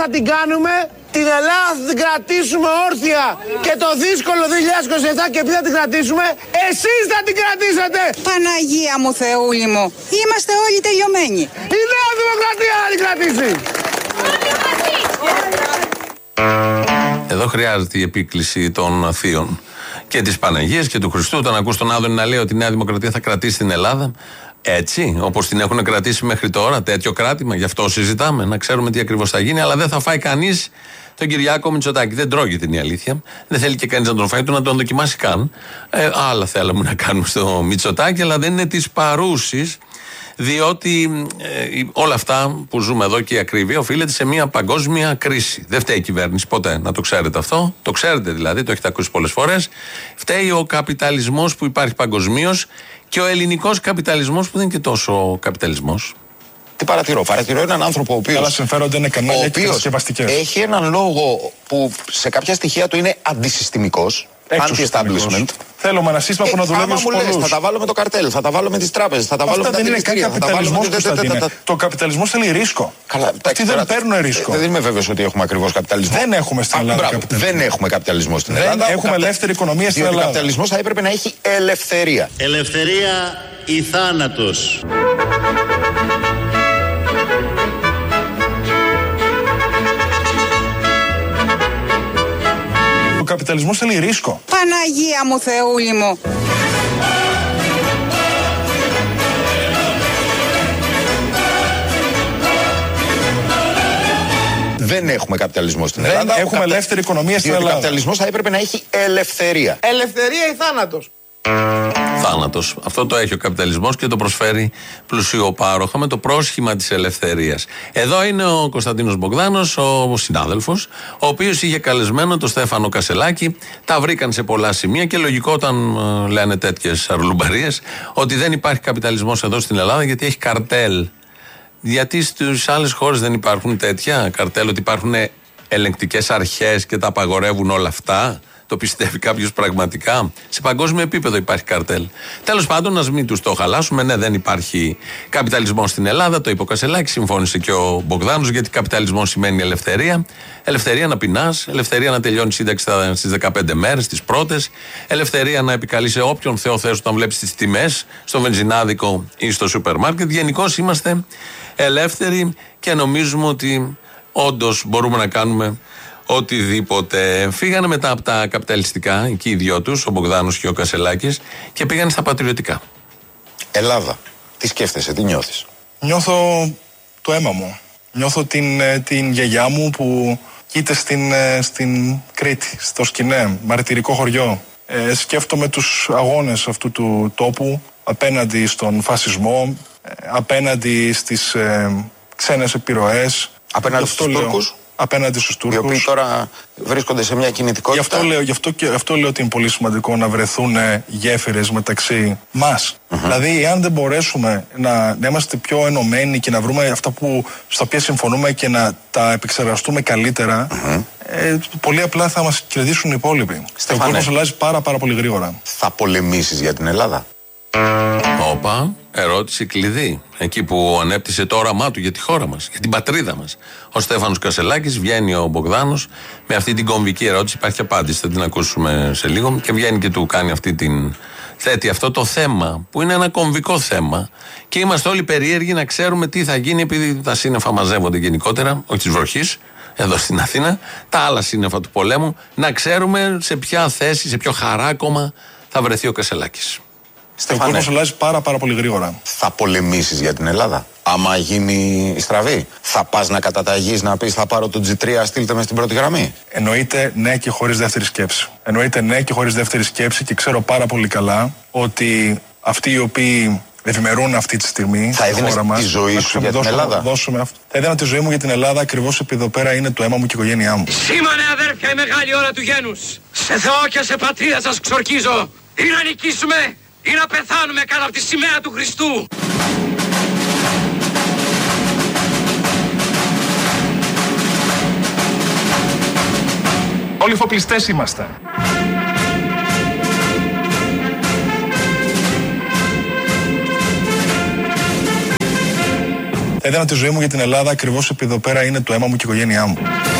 θα την κάνουμε, την Ελλάδα θα την κρατήσουμε όρθια και το δύσκολο 2027 και επειδή θα την κρατήσουμε, εσείς θα την κρατήσετε. Παναγία μου, Θεούλη μου, είμαστε όλοι τελειωμένοι. Η Νέα Δημοκρατία θα την κρατήσει. Εδώ χρειάζεται η επίκληση των θείων και της Παναγίας και του Χριστού. Όταν ακούς τον Άδωνη να λέει ότι η Νέα Δημοκρατία θα κρατήσει την Ελλάδα, έτσι, όπως την έχουν κρατήσει μέχρι τώρα, τέτοιο κράτημα, γι' αυτό συζητάμε, να ξέρουμε τι ακριβώς θα γίνει, αλλά δεν θα φάει κανείς τον Κυριάκο Μητσοτάκη. Δεν τρώγεται, είναι η αλήθεια. Δεν θέλει και κανείς να τον φάει, να τον δοκιμάσει καν. Άλλα θέλαμε να κάνουμε στο Μητσοτάκη, αλλά δεν είναι της παρούσης, διότι όλα αυτά που ζούμε εδώ και η ακρίβεια οφείλεται σε μια παγκόσμια κρίση. Δεν φταίει η κυβέρνηση ποτέ, να το ξέρετε αυτό. Το ξέρετε δηλαδή, το έχετε ακούσει πολλές φορές. Φταίει ο καπιταλισμός που υπάρχει παγκοσμίως και ο ελληνικός καπιταλισμός που δεν είναι και τόσο καπιταλισμός. Τι παρατηρώ? Παρατηρώ έναν άνθρωπο ο οποίος. Άλλα συμφέροντα είναι κανάλια και κατασκευαστικές. Έχει έναν λόγο που σε κάποια στοιχεία του είναι αντισυστημικός. Anti-establishment. Θέλουμε ένα σύστημα που να δουλεύει στους πολλούς. Θα τα βάλω με το καρτέλ, θα τα βάλω με τις τράπεζες, θα τα βάλω με τα δικαστήρια. Αυτό δεν είναι καν καπιταλισμός. Το καπιταλισμός θέλει ρίσκο. Αυτοί δεν παίρνουν ρίσκο. Δεν είμαι βέβαιος ότι έχουμε ακριβώς καπιταλισμό. Δεν έχουμε στην Ελλάδα καπιταλισμό. Δεν έχουμε καπιταλισμό στην Ελλάδα. Δεν έχουμε ελεύθερη οικονομία στην Ελλάδα. Ο καπιταλισμός θα έπρεπε να έχει ελευθερία. Ελευθερία ή θάνατος. Ο καπιταλισμός θέλει ρίσκο. Παναγία μου, Θεούλη μου. Δεν έχουμε καπιταλισμό στην Ελλάδα. Δεν έχουμε ελεύθερη οικονομία στην Ελλάδα. Ο καπιταλισμός θα έπρεπε να έχει ελευθερία. Ελευθερία ή θάνατος? Θάνατος. Αυτό το έχει ο καπιταλισμός και το προσφέρει πλουσιοπάροχα με το πρόσχημα της ελευθερίας. Εδώ είναι ο Κωνσταντίνος Μπογδάνος, ο συνάδελφος, ο οποίος είχε καλεσμένο τον Στέφανο Κασελάκη. Τα βρήκαν σε πολλά σημεία και λογικό όταν λένε τέτοιες αρλουμπαρίες ότι δεν υπάρχει καπιταλισμός εδώ στην Ελλάδα γιατί έχει καρτέλ. Γιατί στις άλλες χώρες δεν υπάρχουν τέτοια καρτέλ, ότι υπάρχουν ελεγκτικές αρχές και τα απαγορεύουν όλα αυτά? Το πιστεύει κάποιος πραγματικά? Σε παγκόσμιο επίπεδο υπάρχει καρτέλ. Τέλος πάντων, ας μην τους το χαλάσουμε. Ναι, δεν υπάρχει καπιταλισμός στην Ελλάδα. Το είπε ο Κασελάκης, συμφώνησε και ο Μπογδάνος, γιατί καπιταλισμός σημαίνει ελευθερία. Ελευθερία να πεινάς, ελευθερία να τελειώνει η σύνταξη στις 15 μέρες, τις πρώτες. Ελευθερία να επικαλείσαι όποιον Θεό θες όταν βλέπεις τις τιμές στο βενζινάδικο ή στο σούπερ μάρκετ. Γενικώς είμαστε ελεύθεροι και νομίζουμε ότι όντως μπορούμε να κάνουμε οτιδήποτε. Φύγανε μετά από τα καπιταλιστικά, εκεί οι δυο τους, ο Μπογδάνος και ο Κασελάκης, και πήγανε στα πατριωτικά. Ελλάδα. Τι σκέφτεσαι, τι νιώθεις? Νιώθω το αίμα μου. Νιώθω την γιαγιά μου που κοίται στην Κρήτη, στο Σκηνέ, μαρτυρικό χωριό. Σκέφτομαι τους αγώνες αυτού του τόπου απέναντι στον φασισμό, απέναντι στις ξένες επιρροές. Απέναντι στους Τούρκους. Απέναντι στους Τούρκους. Οι οποίοι τώρα βρίσκονται σε μια κινητικότητα. Γι' αυτό λέω ότι είναι πολύ σημαντικό να βρεθούν γέφυρες μεταξύ μας. Δηλαδή, εάν δεν μπορέσουμε να είμαστε πιο ενωμένοι και να βρούμε αυτά στα οποία συμφωνούμε και να τα επεξεργαστούμε καλύτερα, πολύ απλά θα μας κερδίσουν οι υπόλοιποι. Ο κόσμος αλλάζει πάρα πολύ γρήγορα. Θα πολεμήσεις για την Ελλάδα? Όπα, ερώτηση κλειδί. Εκεί που ανέπτυσε το όραμά του για τη χώρα μας, για την πατρίδα μας. Ο Στέφανος Κασελάκης, βγαίνει ο Μπογδάνος με αυτή την κομβική ερώτηση. Υπάρχει απάντηση, θα την ακούσουμε σε λίγο. Και βγαίνει και του κάνει θέτει αυτό το θέμα, που είναι ένα κομβικό θέμα. Και είμαστε όλοι περίεργοι να ξέρουμε τι θα γίνει, επειδή τα σύννεφα μαζεύονται γενικότερα, όχι της βροχής, εδώ στην Αθήνα, τα άλλα σύννεφα του πολέμου, να ξέρουμε σε ποια θέση, σε ποιο χαράκωμα θα βρεθεί ο Κασελάκης. Ο κόσμος αλλάζει πάρα πολύ γρήγορα. Θα πολεμήσεις για την Ελλάδα? Άμα γίνει στραβή, θα πας να καταταγείς, να πεις θα πάρω το G3, στείλτε με στην πρώτη γραμμή? Εννοείται ναι και χωρίς δεύτερη σκέψη. Εννοείται ναι και χωρίς δεύτερη σκέψη, και ξέρω πάρα πολύ καλά ότι αυτοί οι οποίοι ευημερούν αυτή τη στιγμή θα έδινες τη ζωή σου για την Ελλάδα? Θα έδινα τη ζωή μου για την Ελλάδα, ακριβώς επειδή εδώ πέρα είναι το αίμα μου και η οικογένειά μου. Σήμανε αδέρφια η μεγάλη ώρα του γένους. Σε Θεό και σε πατρίδα σας ξορκίζω. Ή να νικήσουμε ή να πεθάνουμε κάτω από τη σημαία του Χριστού. Όλοι φοπλιστές είμαστε. Θα έδωνα τη ζωή μου για την Ελλάδα ακριβώς επειδή εδώ πέρα είναι το αίμα μου και η οικογένειά μου.